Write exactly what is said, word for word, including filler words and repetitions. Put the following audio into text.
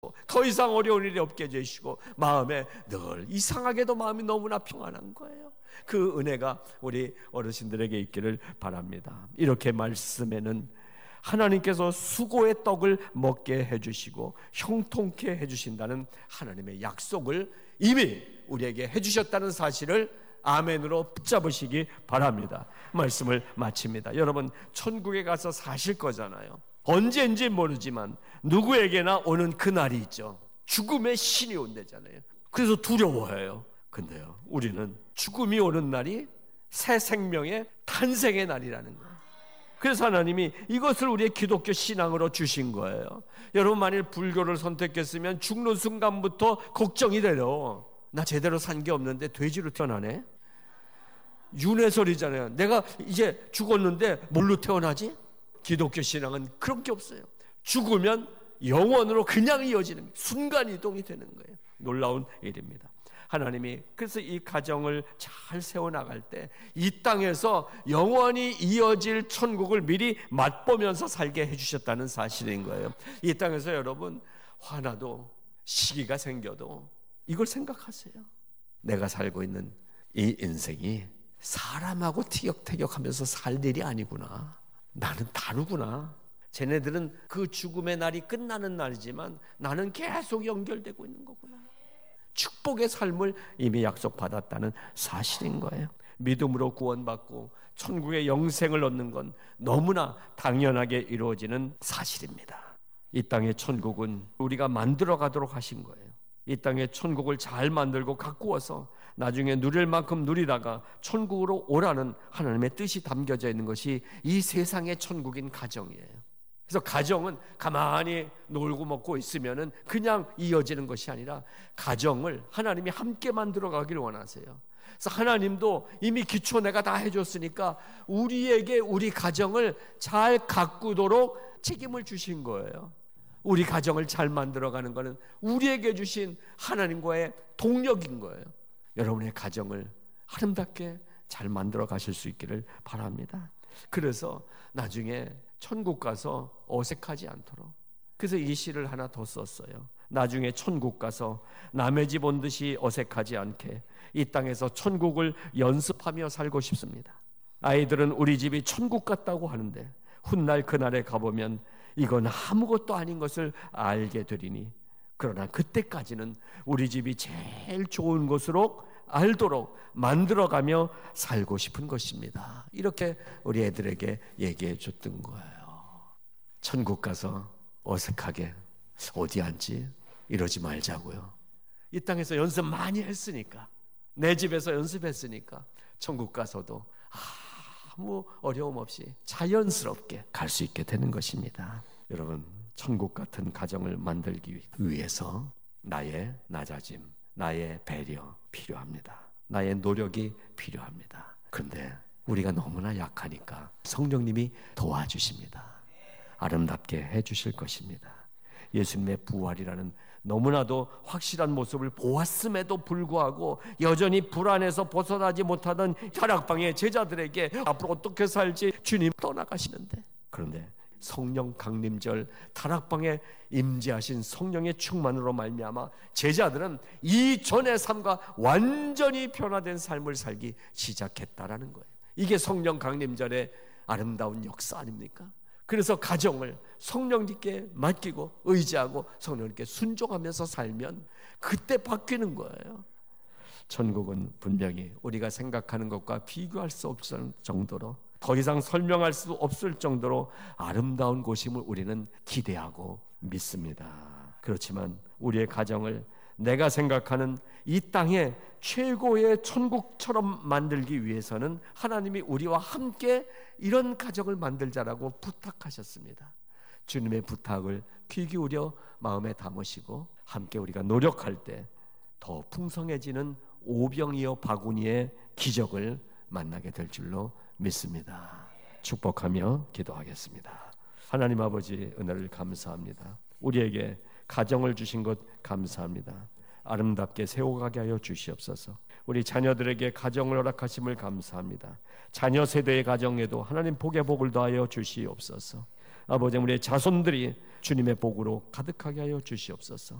더 이상 어려운 일이 없게 해주시고 마음에 늘 이상하게도 마음이 너무나 평안한 거예요. 그 은혜가 우리 어르신들에게 있기를 바랍니다. 이렇게 말씀에는 하나님께서 수고의 떡을 먹게 해주시고 형통케 해주신다는 하나님의 약속을 이미 우리에게 해주셨다는 사실을 아멘으로 붙잡으시기 바랍니다. 말씀을 마칩니다. 여러분, 천국에 가서 사실 거잖아요. 언제인지 모르지만 누구에게나 오는 그날이 있죠. 죽음의 신이 온다잖아요. 그래서 두려워해요. 근데요, 우리는 죽음이 오는 날이 새 생명의 탄생의 날이라는 거예요. 그래서 하나님이 이것을 우리의 기독교 신앙으로 주신 거예요. 여러분, 만일 불교를 선택했으면 죽는 순간부터 걱정이 돼요. 나 제대로 산 게 없는데 돼지로 태어나네? 윤회설이잖아요. 내가 이제 죽었는데 뭘로 태어나지? 기독교 신앙은 그런 게 없어요. 죽으면 영원으로 그냥 이어지는 거예요. 순간이동이 되는 거예요. 놀라운 일입니다. 하나님이 그래서 이 가정을 잘 세워나갈 때 이 땅에서 영원히 이어질 천국을 미리 맛보면서 살게 해주셨다는 사실인 거예요. 이 땅에서 여러분, 화나도 시기가 생겨도 이걸 생각하세요. 내가 살고 있는 이 인생이 사람하고 티격태격하면서 살 일이 아니구나. 나는 다르구나. 쟤네들은 그 죽음의 날이 끝나는 날이지만 나는 계속 연결되고 있는 거구나. 축복의 삶을 이미 약속받았다는 사실인 거예요. 믿음으로 구원받고 천국의 영생을 얻는 건 너무나 당연하게 이루어지는 사실입니다. 이 땅의 천국은 우리가 만들어 가도록 하신 거예요. 이 땅의 천국을 잘 만들고 가꾸어서 나중에 누릴 만큼 누리다가 천국으로 오라는 하나님의 뜻이 담겨져 있는 것이 이 세상의 천국인 가정이에요. 그래서 가정은 가만히 놀고 먹고 있으면은 그냥 이어지는 것이 아니라 가정을 하나님이 함께 만들어 가기를 원하세요. 그래서 하나님도 이미 기초 내가 다 해줬으니까 우리에게 우리 가정을 잘 가꾸도록 책임을 주신 거예요. 우리 가정을 잘 만들어가는 것은 우리에게 주신 하나님과의 동력인 거예요. 여러분의 가정을 아름답게 잘 만들어 가실 수 있기를 바랍니다. 그래서 나중에 천국 가서 어색하지 않도록, 그래서 이 시를 하나 더 썼어요. 나중에 천국 가서 남의 집 온 듯이 어색하지 않게 이 땅에서 천국을 연습하며 살고 싶습니다. 아이들은 우리 집이 천국 같다고 하는데 훗날 그날에 가보면 이건 아무것도 아닌 것을 알게 되리니, 그러나 그때까지는 우리 집이 제일 좋은 곳으로 알도록 만들어가며 살고 싶은 것입니다. 이렇게 우리 애들에게 얘기해 줬던 거예요. 천국 가서 어색하게 어디 앉지? 이러지 말자고요. 이 땅에서 연습 많이 했으니까, 내 집에서 연습했으니까 천국 가서도 아무 어려움 없이 자연스럽게 갈 수 있게 되는 것입니다. 여러분, 천국 같은 가정을 만들기 위해서 나의 낮아짐, 나의 배려 필요합니다. 나의 노력이 필요합니다. 그런데 우리가 너무나 약하니까 성령님이 도와주십니다. 아름답게 해주실 것입니다. 예수님의 부활이라는 너무나도 확실한 모습을 보았음에도 불구하고 여전히 불안해서 벗어나지 못하던 다락방의 제자들에게 앞으로 어떻게 살지 주님 떠나가시는데, 그런데 성령 강림절 다락방에 임재하신 성령의 충만으로 말미암아 제자들은 이전의 삶과 완전히 변화된 삶을 살기 시작했다라는 거예요. 이게 성령 강림절의 아름다운 역사 아닙니까? 그래서 가정을 성령님께 맡기고 의지하고 성령님께 순종하면서 살면 그때 바뀌는 거예요. 천국은 분명히 우리가 생각하는 것과 비교할 수 없을 정도로, 더 이상 설명할 수 없을 정도로 아름다운 곳임을 우리는 기대하고 믿습니다. 그렇지만 우리의 가정을 내가 생각하는 이 땅의 최고의 천국처럼 만들기 위해서는 하나님이 우리와 함께 이런 가정을 만들자라고 부탁하셨습니다. 주님의 부탁을 귀 기울여 마음에 담으시고 함께 우리가 노력할 때 더 풍성해지는 오병이어 바구니의 기적을 만나게 될 줄로 믿습니다. 축복하며 기도하겠습니다. 하나님 아버지, 은혜를 감사합니다. 우리에게 가정을 주신 것 감사합니다. 아름답게 세워가게 하여 주시옵소서. 우리 자녀들에게 가정을 허락하심을 감사합니다. 자녀 세대의 가정에도 하나님 복의 복을 더하여 주시옵소서. 아버지, 우리의 자손들이 주님의 복으로 가득하게 하여 주시옵소서.